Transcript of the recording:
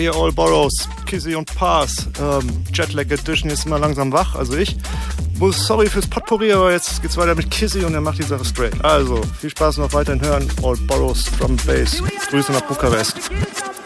hier All Boroughs, Kizzy und Pass. Jetlag Edition ist mal langsam wach, also ich. Sorry fürs Potpourri, aber jetzt geht's weiter mit Kizzy und er macht die Sache straight. Also, viel Spaß noch weiterhin hören. All Boroughs Drum Bass. Grüße nach Bukarest.